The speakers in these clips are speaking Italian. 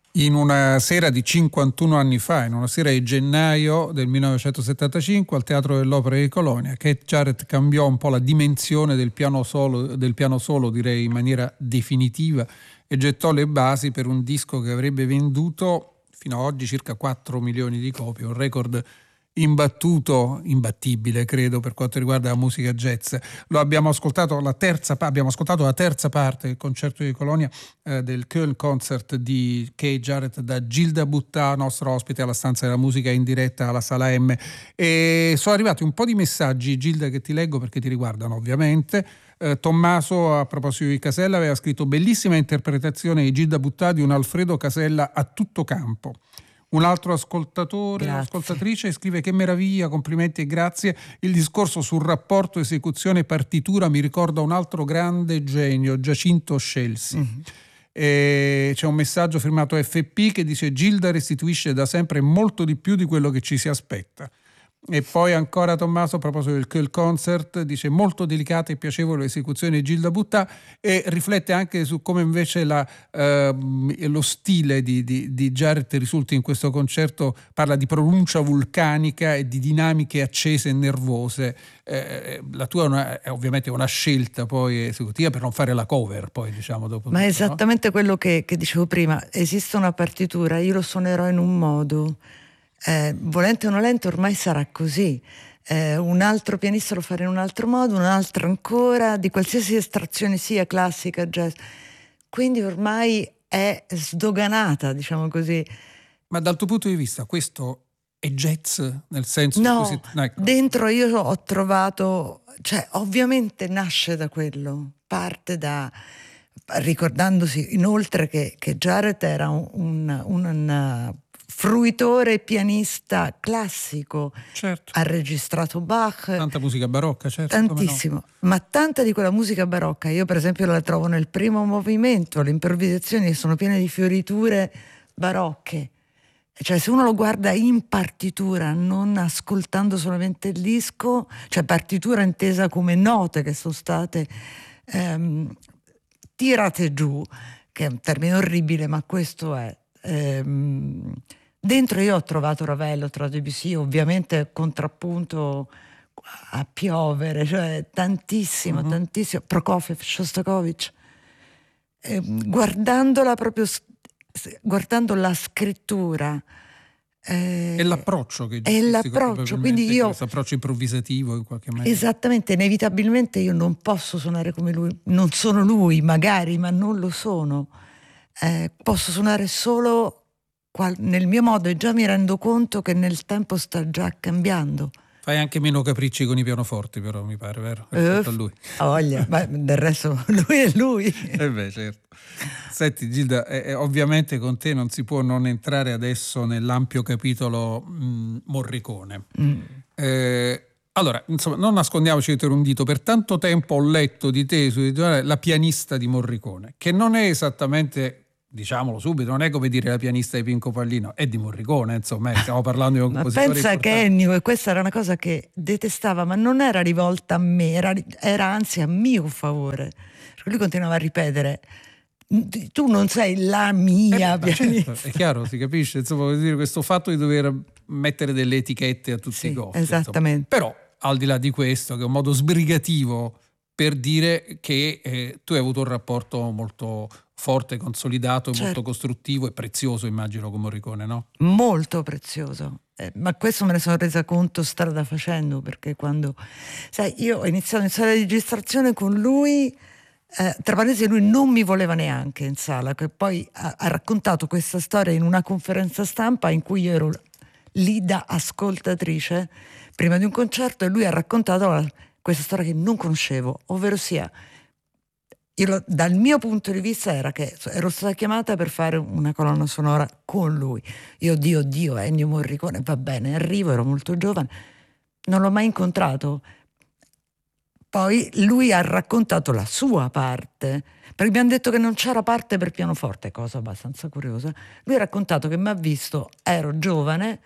In una sera di 51 anni fa, in una sera di gennaio del 1975, al Teatro dell'Opera di Colonia, Keith Jarrett cambiò un po' la dimensione del piano solo, direi in maniera definitiva, e gettò le basi per un disco che avrebbe venduto fino ad oggi circa 4 milioni di copie, un record imbattibile credo per quanto riguarda la musica jazz. Lo abbiamo ascoltato abbiamo ascoltato la terza parte del concerto di Colonia, del Köln Concert di Keith Jarrett da Gilda Buttà, nostro ospite alla Stanza della Musica in diretta alla Sala M. E sono arrivati un po' di messaggi, Gilda, che ti leggo perché ti riguardano ovviamente. Tommaso, a proposito di Casella, aveva scritto: bellissima interpretazione di Gilda Buttà di un Alfredo Casella a tutto campo. Un altro ascoltatrice scrive: che meraviglia, complimenti e grazie, il discorso sul rapporto esecuzione-partitura mi ricorda un altro grande genio, Giacinto Scelsi. E c'è un messaggio firmato FP che dice: Gilda restituisce da sempre molto di più di quello che ci si aspetta. E poi ancora Tommaso, a proposito del Köln Concert, dice: molto delicata e piacevole l'esecuzione di Gilda Buttà, e riflette anche su come invece lo stile di Jarrett risulti in questo concerto. Parla di pronuncia vulcanica e di dinamiche accese e nervose. La tua è ovviamente una scelta poi esecutiva per non fare la cover, poi diciamo dopo. Ma tutto, è esattamente no? quello che dicevo prima. Esiste una partitura, io lo suonerò in un modo. Volente o nolente ormai sarà così. Un altro pianista lo farà in un altro modo, un altro ancora, di qualsiasi estrazione sia, classica, jazz. Quindi ormai è sdoganata, diciamo così. Ma dal tuo punto di vista questo è jazz, nel senso No, ecco. dentro io ho trovato, cioè ovviamente nasce da quello, parte da, ricordandosi inoltre che Jarrett era un fruitore e pianista classico. Certo. Ha registrato Bach, tanta musica barocca, certo, tantissimo, no? ma tanta di quella musica barocca io per esempio la trovo nel primo movimento, le improvvisazioni sono piene di fioriture barocche, cioè se uno lo guarda in partitura, non ascoltando solamente il disco, cioè partitura intesa come note che sono state tirate giù, che è un termine orribile, ma questo è. Dentro io ho trovato Ravel, ho trovato Debussy, ovviamente contrappunto a piovere, cioè tantissimo, tantissimo. Prokofiev, Shostakovich. Guardandola proprio, guardando la scrittura. È l'approccio che è l'approccio, quindi io questo approccio improvvisativo in qualche maniera. Esattamente, inevitabilmente io non posso suonare come lui, non sono lui magari, ma non lo sono. Posso suonare solo nel mio modo, e già mi rendo conto che nel tempo sta già cambiando. Fai anche meno capricci con i pianoforti, però, mi pare, vero? Rispetto a lui. Voglia, ma del resto lui è lui. Beh, certo. Senti Gilda, ovviamente con te non si può non entrare adesso nell'ampio capitolo Morricone. Allora, insomma, non nascondiamoci dietro un dito, per tanto tempo ho letto di te su La pianista di Morricone, che non è esattamente, diciamolo subito, non è come dire la pianista di Pinco Pallino, è di Morricone, insomma, stiamo parlando di un compositore pensa importante. che Ennio, e questa era una cosa che detestava, ma non era rivolta a me, era anzi a mio favore. Perché lui continuava a ripetere: tu non sei la mia pianista. Certo, è chiaro, si capisce, insomma, vuol dire questo fatto di dover mettere delle etichette a tutti i costi. Esattamente. Però, al di là di questo, che è un modo sbrigativo per dire che tu hai avuto un rapporto molto forte, consolidato, molto costruttivo e prezioso, immagino, con Morricone, no? Molto prezioso. Ma questo me ne sono resa conto strada facendo, perché quando, sai, io ho iniziato in sala di registrazione con lui, tra parentesi lui non mi voleva neanche in sala, che poi ha raccontato questa storia in una conferenza stampa in cui io ero lì da ascoltatrice prima di un concerto, e lui ha raccontato questa storia che non conoscevo, ovvero sia, dal mio punto di vista era che ero stata chiamata per fare una colonna sonora con lui. Io Dio, Ennio Morricone, va bene, arrivo, ero molto giovane, non l'ho mai incontrato. Poi lui ha raccontato la sua parte, perché mi hanno detto che non c'era parte per pianoforte, cosa abbastanza curiosa. Lui ha raccontato che mi ha visto, ero giovane,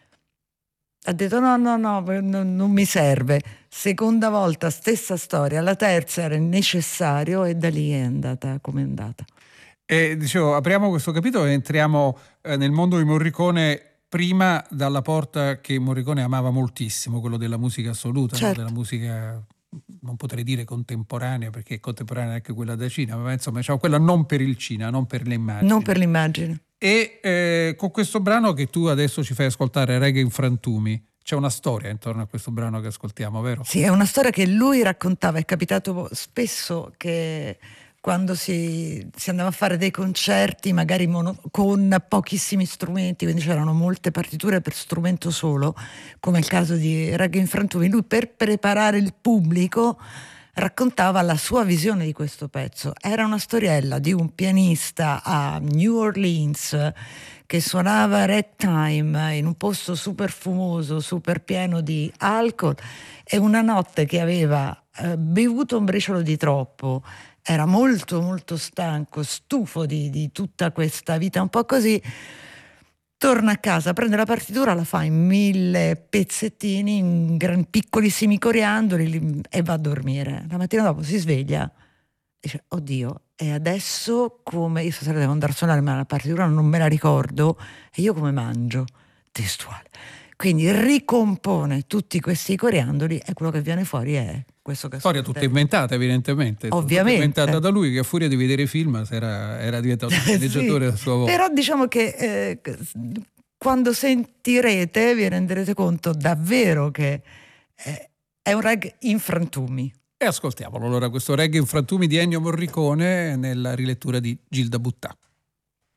ha detto no, non mi serve. Seconda volta, stessa storia. La terza era necessario, e da lì è andata come è andata. E dicevo, apriamo questo capitolo e entriamo nel mondo di Morricone prima dalla porta che Morricone amava moltissimo, quello della musica assoluta, no? Della Certo, musica, non potrei dire contemporanea, perché è contemporanea anche quella da Cina, ma insomma diciamo quella non per il Cina, non per le non immagini. per l'immagine. E con questo brano che tu adesso ci fai ascoltare, Reggae in frantumi, c'è una storia intorno a questo brano che ascoltiamo, vero? Sì, è una storia che lui raccontava, è capitato spesso che quando si andava a fare dei concerti, magari con pochissimi strumenti, quindi c'erano molte partiture per strumento solo, come il caso di Reggae in frantumi, lui per preparare il pubblico raccontava la sua visione di questo pezzo. Era una storiella di un pianista a New Orleans che suonava ragtime in un posto super fumoso, super pieno di alcol, e una notte che aveva bevuto un briciolo di troppo, era molto molto stanco, stufo di tutta questa vita un po' così, torna a casa, prende la partitura, la fa in 1000 pezzettini, in piccolissimi coriandoli e va a dormire. La mattina dopo si sveglia e dice, oddio, e adesso come? Io stasera devo andare a suonare, ma la partitura non me la ricordo, e io come mangio? Testuale. Quindi ricompone tutti questi coriandoli e quello che viene fuori è questo che Storia tutta ascolteremo. inventata, evidentemente, tutta inventata Ovviamente. da lui, che a furia di vedere film era diventato un Sì, sceneggiatore a sua volta. però diciamo che quando sentirete vi renderete conto davvero che è un rag in frantumi. E ascoltiamolo allora questo Reggae in frantumi di Ennio Morricone nella rilettura di Gilda Buttà.